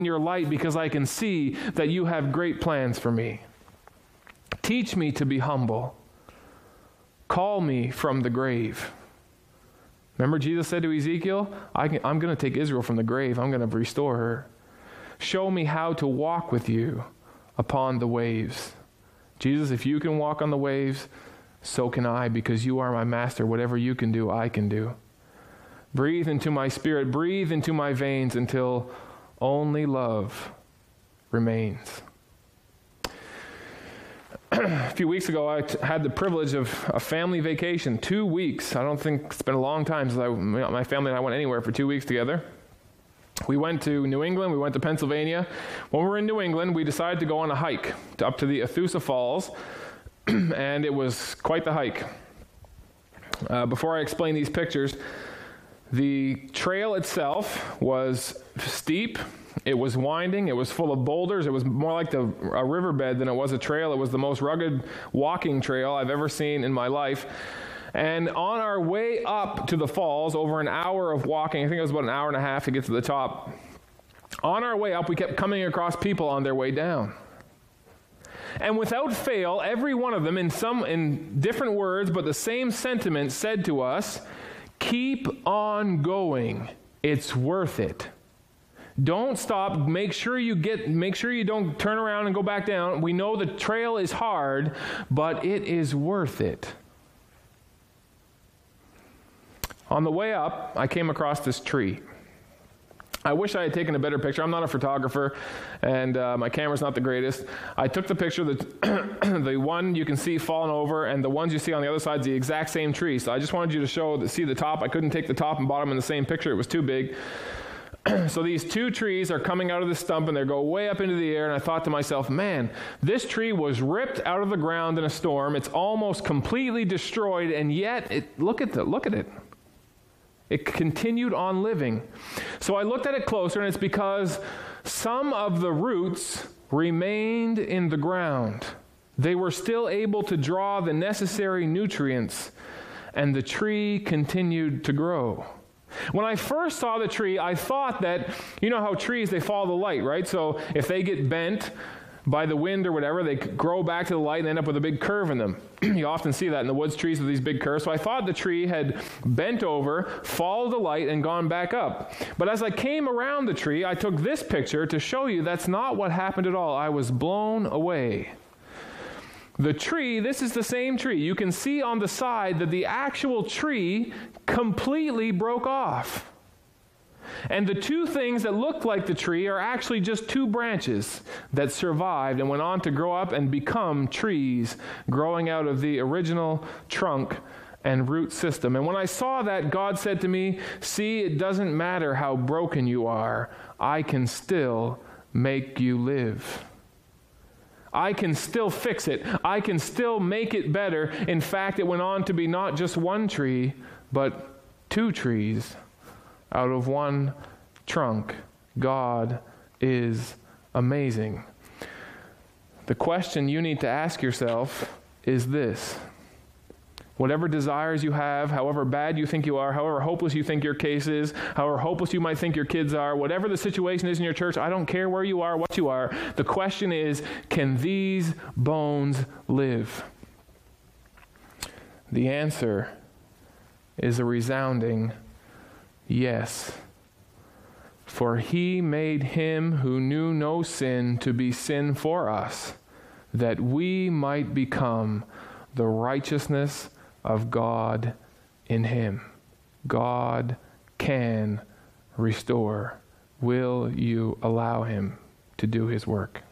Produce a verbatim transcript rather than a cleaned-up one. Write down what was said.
in your light because I can see that you have great plans for me. Teach me to be humble. Call me from the grave. Remember Jesus said to Ezekiel, I can, I'm going to take Israel from the grave. I'm going to restore her. Show me how to walk with you upon the waves. Jesus, if you can walk on the waves, so can I, because you are my master. Whatever you can do, I can do. Breathe into my spirit. Breathe into my veins until only love remains. A few weeks ago, I t- had the privilege of a family vacation, two weeks. I don't think it's been a long time since I, my family and I went anywhere for two weeks together. We went to New England, we went to Pennsylvania. When we were in New England, we decided to go on a hike to, up to the Azusa Falls, and it was quite the hike. Uh, before I explain these pictures, the trail itself was steep. It was winding. It was full of boulders. It was more like the, a riverbed than it was a trail. It was the most rugged walking trail I've ever seen in my life. And on our way up to the falls, over an hour of walking, I think it was about an hour and a half to get to the top, on our way up, we kept coming across people on their way down. And without fail, every one of them, in some in different words, but the same sentiment, said to us, keep on going. It's worth it. Don't stop. Make sure you get, make sure you don't turn around and go back down. We know the trail is hard, but it is worth it. On the way up, I came across this tree. I wish I had taken a better picture. I'm not a photographer, and uh, my camera's not the greatest. I took the picture, the, the one you can see falling over, and the ones you see on the other side is the exact same tree. So I just wanted you to show, see the top. I couldn't take the top and bottom in the same picture. It was too big. So these two trees are coming out of the stump, and they go way up into the air, and I thought to myself, man, this tree was ripped out of the ground in a storm. It's almost completely destroyed, and yet, it, look at the, look at it. It continued on living. So I looked at it closer, and it's because some of the roots remained in the ground. They were still able to draw the necessary nutrients, and the tree continued to grow. When I first saw the tree, I thought that, you know how trees, they follow the light, right? So if they get bent by the wind or whatever, they grow back to the light and end up with a big curve in them. You often see that in the woods, trees with these big curves. So I thought the tree had bent over, followed the light, and gone back up. But as I came around the tree, I took this picture to show you that's not what happened at all. I was blown away. The tree, this is the same tree. You can see on the side that the actual tree completely broke off. And the two things that looked like the tree are actually just two branches that survived and went on to grow up and become trees growing out of the original trunk and root system. And when I saw that, God said to me, see, it doesn't matter how broken you are. I can still make you live. I can still fix it. I can still make it better. In fact, it went on to be not just one tree, but two trees out of one trunk. God is amazing. The question you need to ask yourself is this. Whatever desires you have, however bad you think you are, however hopeless you think your case is, however hopeless you might think your kids are, whatever the situation is in your church, I don't care where you are, what you are. The question is, can these bones live? The answer is a resounding yes. For he made him who knew no sin to be sin for us, that we might become the righteousness of God in him. God can restore. Will you allow him to do his work?